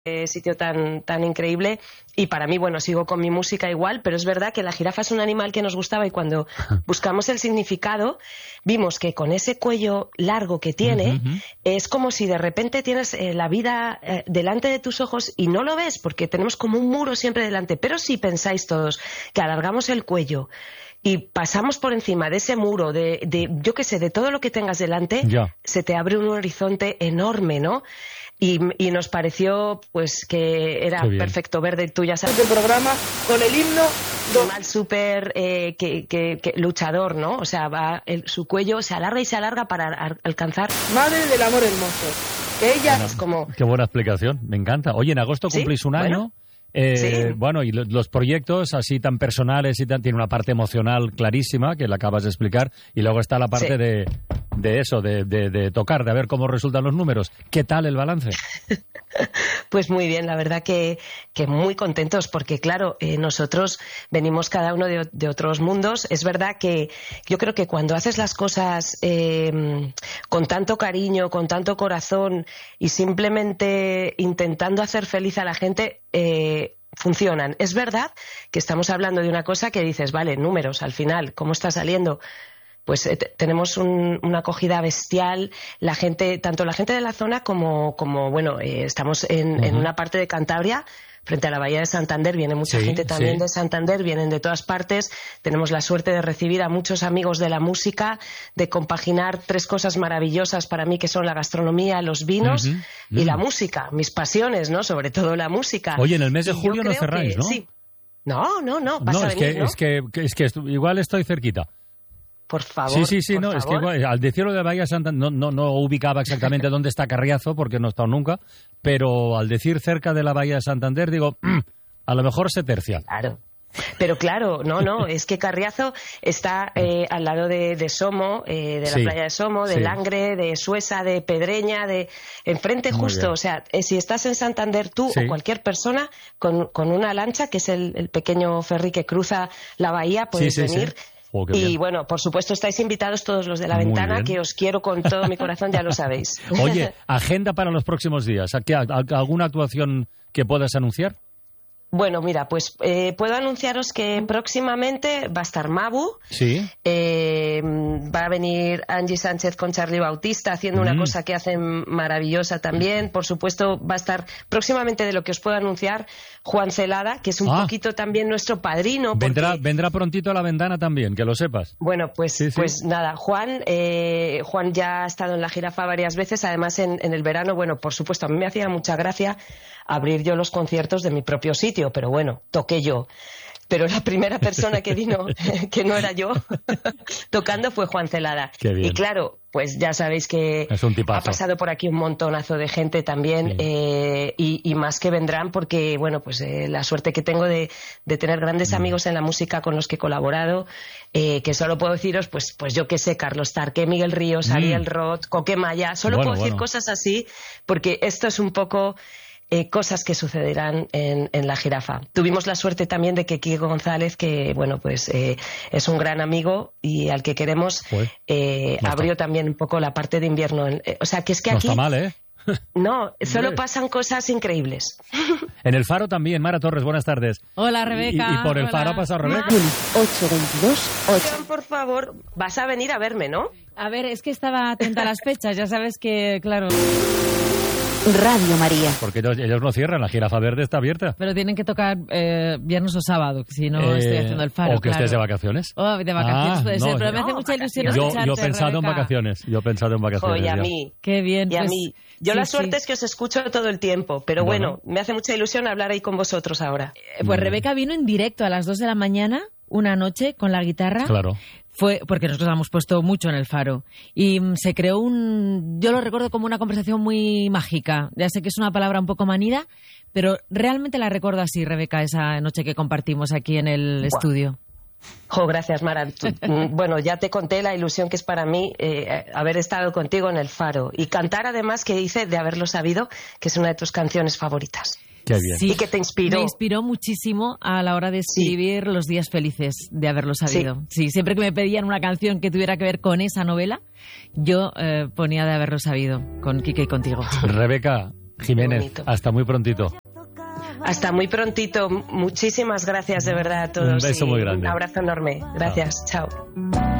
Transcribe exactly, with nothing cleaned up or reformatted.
Eh, sitio tan, tan increíble. Y para mí, bueno, sigo con mi música igual, pero es verdad que la jirafa es un animal que nos gustaba y cuando buscamos el significado vimos que con ese cuello largo que tiene, uh-huh. es como si de repente tienes eh, la vida eh, delante de tus ojos y no lo ves porque tenemos como un muro siempre delante. Pero si pensáis todos que alargamos el cuello y pasamos por encima de ese muro, de, de yo qué sé, de todo lo que tengas delante, ya. se te abre un horizonte enorme, ¿no? Y, y nos pareció pues que era perfecto verde. Tú ya sabes el programa con el himno animal súper eh, que, que, que luchador, ¿no? O sea, va el, su cuello se alarga y se alarga para a, alcanzar. Madre del amor hermoso. Que ella bueno, es como. Qué buena explicación, me encanta. Oye, en agosto cumplís ¿Sí? un año. Bueno. Eh, sí. Bueno, y los proyectos así tan personales y tan, tiene una parte emocional clarísima que la acabas de explicar y luego está la parte sí. de, de eso, de, de, de tocar, de ver cómo resultan los números. ¿Qué tal el balance? Pues muy bien, la verdad que, que muy contentos porque claro, eh, nosotros venimos cada uno de, de otros mundos. Es verdad que yo creo que cuando haces las cosas eh, con tanto cariño, con tanto corazón y simplemente intentando hacer feliz a la gente, eh, funcionan. Es verdad que estamos hablando de una cosa que dices, vale, números al final, ¿cómo está saliendo? Pues eh, tenemos un, una acogida bestial, la gente, tanto la gente de la zona como, como bueno, eh, estamos en, uh-huh. en una parte de Cantabria, frente a la Bahía de Santander, viene mucha sí, gente también sí. de Santander, vienen de todas partes, tenemos la suerte de recibir a muchos amigos de la música, de compaginar tres cosas maravillosas para mí que son la gastronomía, los vinos uh-huh. y uh-huh. la música, mis pasiones, ¿no? Sobre todo la música. Oye, en el mes de y julio no cerráis, que, ¿no? Sí. No, no, no, vas no, a es venir, que, ¿no? es que, es que igual estoy cerquita. Por favor. Sí, sí, sí, no, favor. es que igual, al decirlo de Bahía Santander, no, no, no ubicaba exactamente dónde está Carriazo, porque no he estado nunca, pero al decir cerca de la Bahía de Santander, digo, mmm, a lo mejor se tercia. Claro. Pero claro, no, no, es que Carriazo está eh, al lado de, de Somo, eh, de la sí, playa de Somo, de sí. Langre, de Suesa, de Pedreña, de enfrente Muy justo, bien. O sea, eh, si estás en Santander tú sí. o cualquier persona con, con una lancha, que es el, el pequeño ferry que cruza la bahía, puedes sí, sí, venir. Sí. Oh, y bien. Bueno, por supuesto estáis invitados todos los de la Muy ventana, bien. que os quiero con todo mi corazón, ya lo sabéis. Oye, agenda para los próximos días. ¿Alguna actuación que puedas anunciar? Bueno, mira, pues eh, puedo anunciaros que próximamente va a estar Mabu, sí. eh, va a venir Angie Sánchez con Charlie Bautista haciendo mm. una cosa que hacen maravillosa también. Por supuesto, va a estar próximamente, de lo que os puedo anunciar, Juan Celada, que es un ah. poquito también nuestro padrino. Vendrá, porque... vendrá prontito a la ventana también, que lo sepas. Bueno, pues, sí, sí. pues nada, Juan, eh, Juan ya ha estado en la jirafa varias veces, además en, en el verano, bueno, por supuesto, a mí me hacía mucha gracia abrir yo los conciertos de mi propio sitio, pero bueno, toqué yo. Pero la primera persona que vino, que no era yo, tocando fue Juan Celada. Qué bien. Y claro, pues ya sabéis que es un tipazo. Ha pasado por aquí un montonazo de gente también, sí. eh, y, y más que vendrán porque, bueno, pues eh, la suerte que tengo de, de tener grandes mm. amigos en la música con los que he colaborado, eh, que solo puedo deciros, pues, pues yo qué sé, Carlos Tarque, Miguel Ríos, mm. Ariel Roth, Coquemaya, solo bueno, puedo decir bueno. cosas así porque esto es un poco... Eh, cosas que sucederán en, en la jirafa. Tuvimos la suerte también de que Kiko González, que bueno, pues eh, es un gran amigo y al que queremos, pues, eh, no abrió también un poco la parte de invierno. Eh, o sea, que es que no aquí... No está mal, ¿eh? No, solo pasan cosas increíbles. En el Faro también. Mara Torres, buenas tardes. Hola, Rebeca. Y, y por el Hola. Faro ha pasado Rebeca. ocho veintidós ocho. Por favor, vas a venir a verme, ¿no? A ver, es que estaba atenta a las fechas. Ya sabes que, claro... Radio María. Porque ellos, ellos no cierran, la jirafa verde está abierta. Pero tienen que tocar eh, viernes o sábado, si no eh, estoy haciendo el Faro. O que claro. estés de vacaciones. Oh, de vacaciones ah, puede no, ser, pero yo, me hace no, mucha ilusión yo, escucharte, yo he pensado Rebeca. en vacaciones, yo he pensado en vacaciones. Oye, a ya. mí. Qué bien. Y pues, a mí. Yo sí, la suerte sí. es que os escucho todo el tiempo, pero bueno, bueno, me hace mucha ilusión hablar ahí con vosotros ahora. Eh, pues Rebeca vino en directo a las dos de la mañana, una noche, con la guitarra. Claro. Fue porque nosotros la hemos puesto mucho en el Faro y mm, se creó un, yo lo recuerdo como una conversación muy mágica. Ya sé que es una palabra un poco manida, pero realmente la recuerdo así, Rebeca, esa noche que compartimos aquí en el Buah. estudio. Jo, gracias, Mara. Bueno, ya te conté la ilusión que es para mí eh, haber estado contigo en el Faro y cantar, además, que hice de haberlo sabido, que es una de tus canciones favoritas. Qué bien. Sí, y que te inspiró. Me inspiró muchísimo a la hora de escribir sí. Los días felices de haberlo sabido. Sí. sí, siempre que me pedían una canción que tuviera que ver con esa novela, yo eh, ponía de haberlo sabido con Quique y contigo. Rebeca, Jiménez, hasta muy prontito. Hasta muy prontito. Muchísimas gracias de verdad a todos. Un beso muy grande. Un abrazo enorme. Gracias. Chao. Chao.